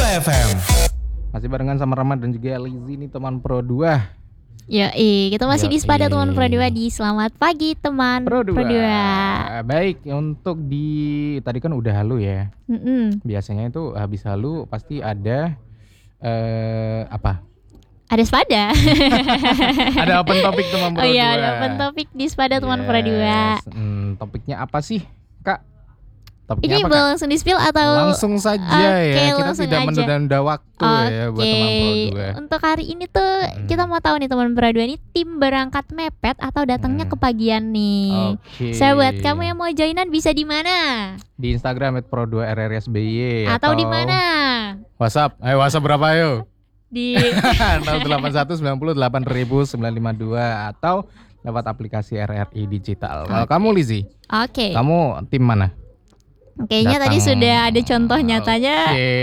FM. Masih barengan sama Rahmat dan juga Lizzy nih teman Pro 2. Kita masih di Sepada teman Pro 2 di Selamat Pagi teman Pro 2. Pro 2. Baik, untuk tadi kan udah halu ya. Biasanya itu habis halu pasti ada apa? Ada Sepada. Ada open topik teman Pro 2. Oh iya, ada open topik di Sepada teman Pro 2. Topiknya apa sih, Kak? Ini langsung di-spill atau langsung saja ya. Kita tidak menunda waktu ya buat teman Pro 2. Untuk hari ini tuh kita mau tahu nih teman Pro 2 ini tim berangkat mepet atau datangnya kepagian nih. Saya buat kamu yang mau joinan bisa di mana? Di Instagram @pro2rrsby atau di mana? WhatsApp. WhatsApp berapa ayo? Di 081 90 8.952 atau lewat aplikasi RRI Digital. Kalau kamu Lizzy, kamu tim mana? Kayaknya tadi sudah ada contoh nyatanya.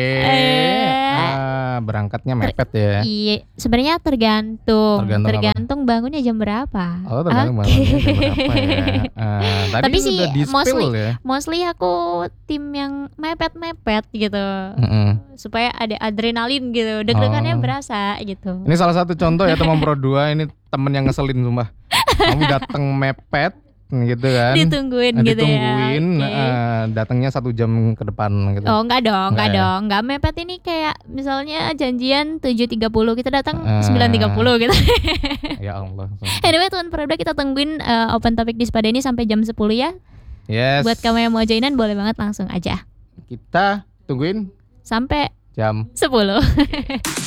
Berangkatnya mepet ya. Iya, sebenarnya tergantung bangunnya jam berapa. Oh, tergantung bangunnya jam berapa ya. Tapi sih ya. mostly aku tim yang mepet gitu. Supaya ada adrenalin gitu, deg-degannya berasa gitu. Ini salah satu contoh ya teman Pro 2, ini temen yang ngeselin sumpah. Kamu datang mepet gitu kan, ditungguin gitu ya. Datangnya 1 jam ke depan gitu. Oh enggak dong. Enggak mepet ini kayak misalnya janjian 7.30 kita datang 9.30 gitu. Ya Allah. Anyway teman Pro 2, kita tungguin open topic di Sepada ini sampai jam 10 ya. Yes. Buat kamu yang mau joinan boleh banget langsung aja. Kita tungguin sampai jam 10.